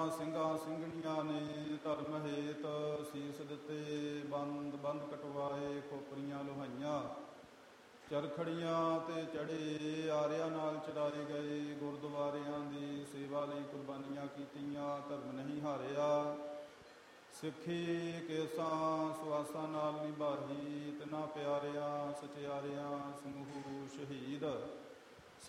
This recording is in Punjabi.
ਸਿੰਘਾਂ ਸਿੰਘਣੀਆਂ ਨੇ ਧਰਮ ਹੇਤ ਸੀਸ ਦਿੱਤੇ, ਬੰਦ ਬੰਦ ਕਟਵਾਏ, ਖੋਪਰੀਆਂ ਲੋਹਾਈਆਂ, ਚਰਖੜੀਆਂ ਤੇ ਚੜੇ, ਆਰਿਆਂ ਨਾਲ ਚੜਾਏ ਗਏ। ਗੁਰਦੁਆਰਿਆਂ ਦੀ ਸੇਵਾ ਲਈ ਕੁਰਬਾਨੀਆਂ ਕੀਤੀਆਂ, ਧਰਮ ਨਹੀਂ ਹਾਰਿਆ। ਸਿੱਖੀ ਕੇਸਾਂ ਸੁਆਸਾਂ ਨਾਲ ਨਿਭਾਈ, ਤਿਨਾਂ ਪਿਆਰਿਆਂ ਸਚਿਆਰਿਆਂ ਸਮੂਹ ਸ਼ਹੀਦ।